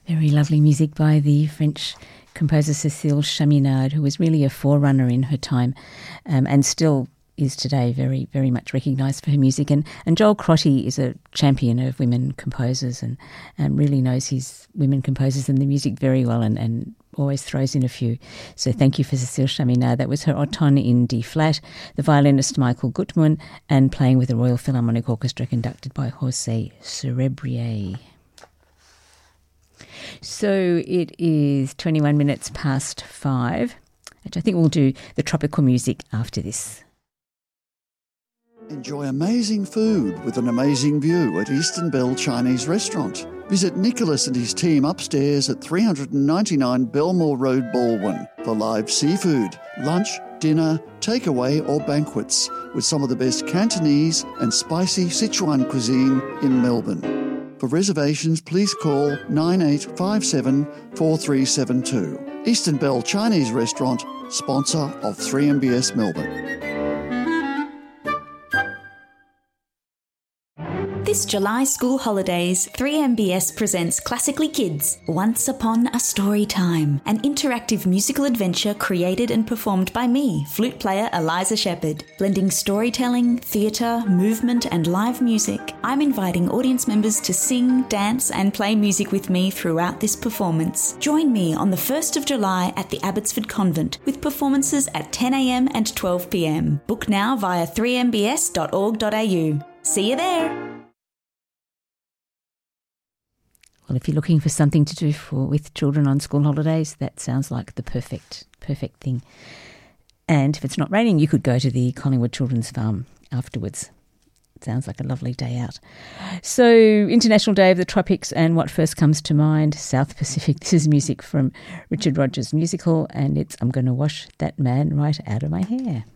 Very lovely music by the French composer Cécile Chaminade, who was really a forerunner in her time and still is today very, very much recognised for her music. And Joel Crotty is a champion of women composers and really knows his women composers and the music very well and always throws in a few. So thank you for Cécile Chaminade. That was her Automne in D-flat, the violinist Michael Gutmann, and playing with the Royal Philharmonic Orchestra conducted by José Cerebrier. So it is 21 minutes past 5, which I think we'll do the tropical music after this. Enjoy amazing food with an amazing view at Eastern Bell Chinese Restaurant. Visit Nicholas and his team upstairs at 399 Belmore Road, Baldwin for live seafood, lunch, dinner, takeaway or banquets with some of the best Cantonese and spicy Sichuan cuisine in Melbourne. For reservations, please call 9857 4372. Eastern Bell Chinese Restaurant, sponsor of 3MBS Melbourne. This July school holidays, 3MBS presents Classically Kids, Once Upon a Story Time, an interactive musical adventure created and performed by me, flute player Eliza Shepherd. Blending storytelling, theatre, movement and live music, I'm inviting audience members to sing, dance and play music with me throughout this performance. Join me on the 1st of July at the Abbotsford Convent with performances at 10am and 12pm. Book now via 3mbs.org.au. See you there! Well, if you're looking for something to do with children on school holidays, that sounds like the perfect thing. And if it's not raining, you could go to the Collingwood Children's Farm afterwards. It sounds like a lovely day out. So, International Day of the Tropics, and what first comes to mind? South Pacific. This is music from Richard Rodgers' musical, and it's I'm Gonna Wash That Man Right Out of My Hair.